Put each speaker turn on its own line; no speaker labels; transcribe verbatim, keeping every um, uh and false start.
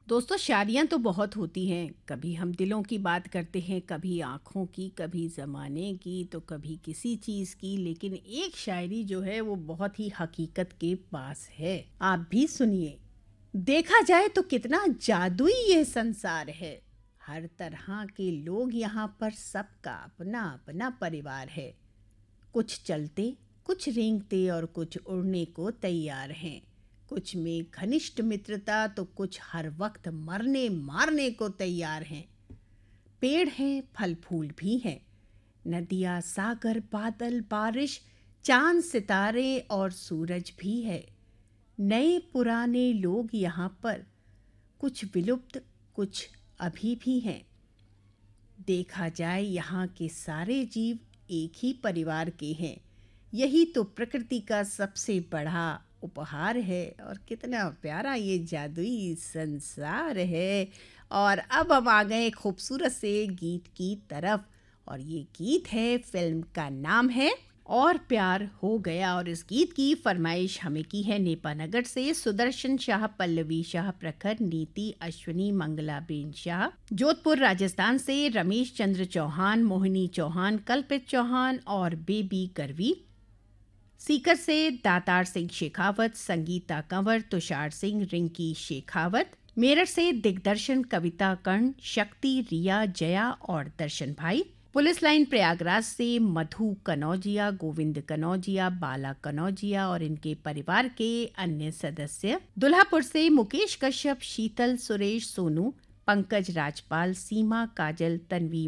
दोस्तों, शादियाँ तो बहुत होती हैं। कभी हम दिलों की बात करते हैं, कभी आँखों की, कभी ज़माने की, तो कभी किसी चीज़ की। लेकिन एक शायरी जो है वो बहुत ही हकीकत के पास है। आप भी सुनिए। देखा जाए तो कितना जादुई ये संसार है। हर तरह के लोग यहाँ पर, सबका अपना अपना परिवार है। कुछ चलते, कुछ रेंगते और कुछ उड़ने को तैयार हैं। कुछ में घनिष्ठ मित्रता तो कुछ हर वक्त मरने मारने को तैयार हैं। पेड़ हैं, फल फूल भी हैं। नदियाँ, सागर, बादल, बारिश, चांद, सितारे और सूरज भी है। नए पुराने लोग यहाँ पर, कुछ विलुप्त, कुछ अभी भी हैं। देखा जाए यहाँ के सारे जीव एक ही परिवार के हैं। यही तो प्रकृति का सबसे बड़ा उपहार है। और कितना प्यारा ये जादुई संसार है। और अब हम आ गए खूबसूरत से गीत की तरफ। और ये गीत है, फिल्म का नाम है और प्यार हो गया। और इस गीत की फरमाइश हमें की है नेपानगर से सुदर्शन शाह, पल्लवी शाह, प्रखर, नीति, अश्विनी, मंगलाबेन शाह। जोधपुर राजस्थान से रमेश चंद्र चौहान, मोहिनी चौहान, कल्पित चौहान और बेबी करवी। सीकर से दातार सिंह शेखावत, संगीता कंवर, तुषार सिंह, रिंकी शेखावत। मेरठ से दिग्दर्शन, कविता कर्ण, शक्ति, रिया, जया और दर्शन भाई। पुलिस लाइन प्रयागराज से मधु कनौजिया, गोविंद कनौजिया, बाला कनौजिया और इनके परिवार के अन्य सदस्य। दुल्हापुर से मुकेश कश्यप, शीतल, सुरेश, सोनू, पंकज राजपाल, सीमा, काजल, तन्वी,